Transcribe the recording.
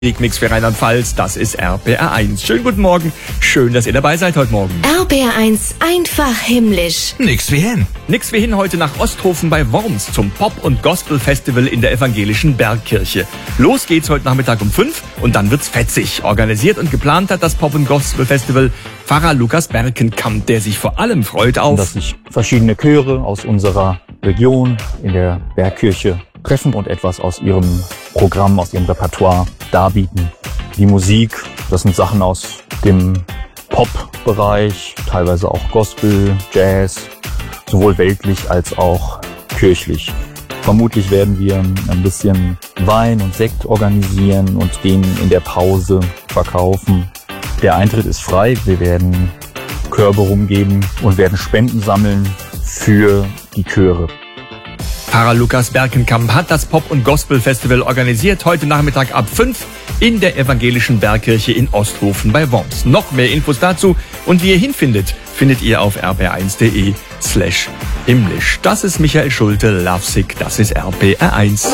Mix für Rheinland-Pfalz, das ist RPR1. Schönen guten Morgen, schön, dass ihr dabei seid heute Morgen. RPR1 einfach himmlisch. Nix wie hin. Nix wie hin heute nach Osthofen bei Worms zum Pop- und Gospel-Festival in der evangelischen Bergkirche. Los geht's heute Nachmittag um 5 und dann wird's fetzig. Organisiert und geplant hat das Pop- und Gospel-Festival Pfarrer Lukas Berkenkamp, der sich vor allem freut auf, dass sich verschiedene Chöre aus unserer Region in der Bergkirche treffen und etwas aus ihrem Programm, aus ihrem Repertoire darbieten. Die Musik, das sind Sachen aus dem Pop-Bereich, teilweise auch Gospel, Jazz, sowohl weltlich als auch kirchlich. Vermutlich werden wir ein bisschen Wein und Sekt organisieren und den in der Pause verkaufen. Der Eintritt ist frei, wir werden Körbe rumgeben und werden Spenden sammeln für die Chöre. Pfarrer Lukas Berkenkamp hat das Pop- und Gospel-Festival organisiert, heute Nachmittag ab 5 in der evangelischen Bergkirche in Osthofen bei Worms. Noch mehr Infos dazu und wie ihr hinfindet, findet ihr auf rpr1.de/himmlisch. Das ist Michael Schulte, Lovesick, das ist RPR1.